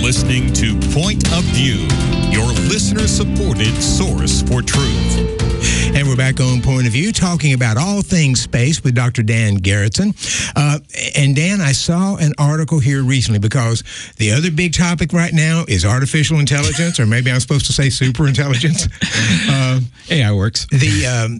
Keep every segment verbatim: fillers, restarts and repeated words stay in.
listening to Point of View, your listener-supported source for truth. And we're back on Point of View, talking about all things space with Doctor Dan Garretson. Uh, and Dan, I saw an article here recently, because the other big topic right now is artificial intelligence, or maybe I'm supposed to say super intelligence. Uh, A I works. The um,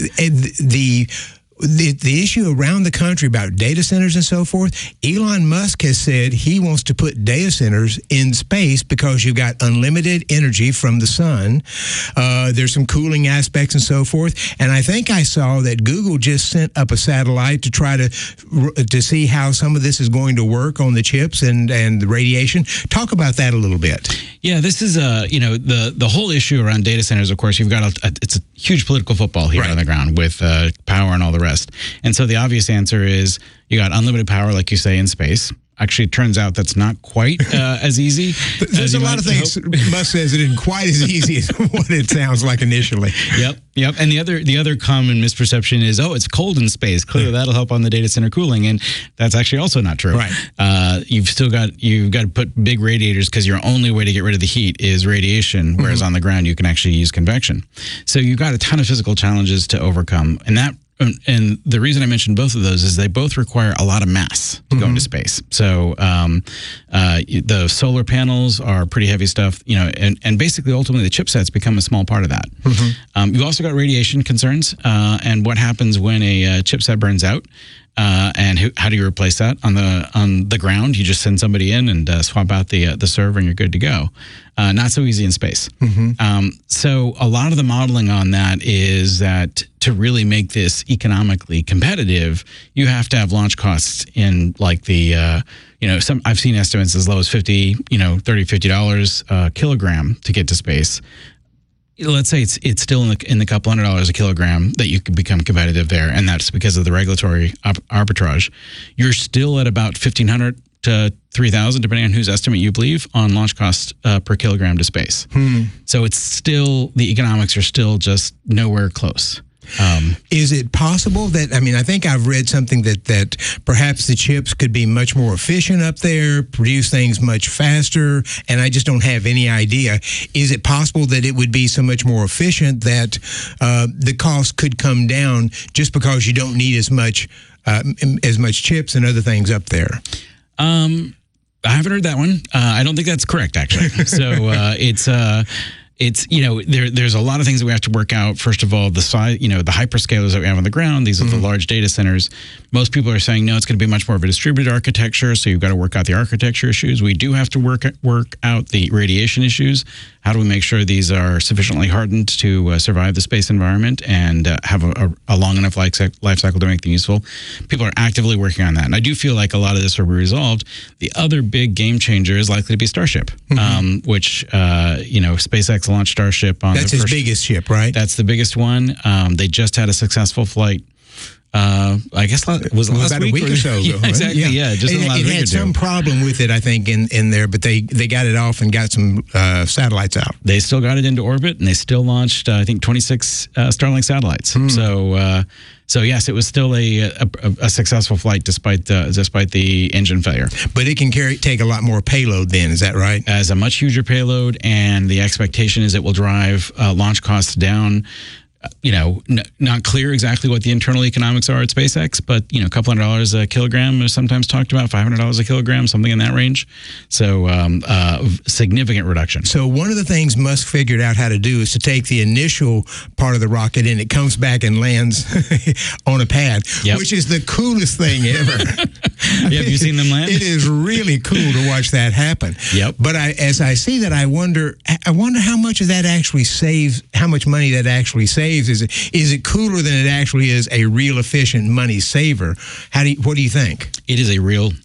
the The, the issue around the country about data centers and so forth, Elon Musk has said he wants to put data centers in space because you've got unlimited energy from the sun. Uh, there's some cooling aspects and so forth. And I think I saw that Google just sent up a satellite to try to to see how some of this is going to work on the chips and, and the radiation. Talk about that a little bit. Yeah, this is, uh, you know, the, the whole issue around data centers, of course, you've got, a, a, it's a huge political football here right on the ground with uh, power and all the rest. And so the obvious answer is you got unlimited power, like you say, in space. Actually, it turns out that's not quite uh, as easy. There's a lot of things hope. Musk says it isn't quite as easy as what it sounds like initially. Yep, yep. And the other the other common misperception is, oh, it's cold in space. Clearly, that'll help on the data center cooling, and that's actually also not true. Right. Uh, you've still got you've got to put big radiators, because your only way to get rid of the heat is radiation, whereas mm-hmm. on the ground you can actually use convection. So you've got a ton of physical challenges to overcome, and that. And the reason I mentioned both of those is they both require a lot of mass to mm-hmm. go into space. So um, uh, the solar panels are pretty heavy stuff, you know, and, and basically ultimately the chipsets become a small part of that. Mm-hmm. Um, you've also got radiation concerns uh, and what happens when a uh, chipset burns out. Uh, and who, how do you replace that on the on the ground? You just send somebody in and uh, swap out the uh, the server, and you're good to go. Uh, not so easy in space. Mm-hmm. Um, so a lot of the modeling on that is that to really make this economically competitive, you have to have launch costs in like the uh, you know some I've seen estimates as low as fifty, you know, thirty, fifty dollars a kilogram to get to space. Let's say it's it's still in the in the couple hundred dollars a kilogram that you can become competitive there, and that's because of the regulatory op- arbitrage. You're still at about fifteen hundred to three thousand, depending on whose estimate you believe, on launch cost uh, per kilogram to space. Hmm. So it's still, the economics are still just nowhere close. Um, Is it possible that, I mean, I think I've read something that, that perhaps the chips could be much more efficient up there, produce things much faster, and I just don't have any idea. Is it possible that it would be so much more efficient that uh, the cost could come down just because you don't need as much, uh, as much chips and other things up there? Um, I haven't heard that one. Uh, I don't think that's correct, actually. So uh, it's... Uh, It's, you know, there. There's a lot of things that we have to work out. First of all, the size, you know, the hyperscalers that we have on the ground, these are mm-hmm. the large data centers. Most people are saying, no, it's going to be much more of a distributed architecture. So you've got to work out the architecture issues. We do have to work work out the radiation issues. How do we make sure these are sufficiently hardened to uh, survive the space environment and uh, have a, a, a long enough life, life cycle to make them useful? People are actively working on that. And I do feel like a lot of this will be resolved. The other big game changer is likely to be Starship, mm-hmm. um, which, uh, you know, SpaceX launched Starship on that's the his first, biggest ship, right? That's the biggest one. Um, they just had a successful flight. Uh, I guess was it last about week a week or, or so ago. Yeah, exactly. Yeah, yeah just it, in the last it week had or two. some problem with it, I think, in, in there, but they, they got it off and got some uh, satellites out. They still got it into orbit, and they still launched, uh, I think, twenty-six uh, Starlink satellites. Hmm. So, uh, so yes, it was still a a, a successful flight despite the despite the engine failure. But it can carry take a lot more payload. Then is that right? As a much huger payload, and the expectation is it will drive uh, launch costs down. You know, n- not clear exactly what the internal economics are at SpaceX, but, you know, a couple hundred dollars a kilogram is sometimes talked about, five hundred dollars a kilogram, something in that range. So, um, uh, significant reduction. So one of the things Musk figured out how to do is to take the initial part of the rocket and it comes back and lands on a pad, yep. which is the coolest thing ever. Yeah, have you seen them land? It is really cool to watch that happen. Yep. But I, as I see that, I wonder, I wonder how much of that actually saves, how much money that actually saves. Is it, is it cooler than it actually is a real efficient money saver? How do you, what do you think? It is a real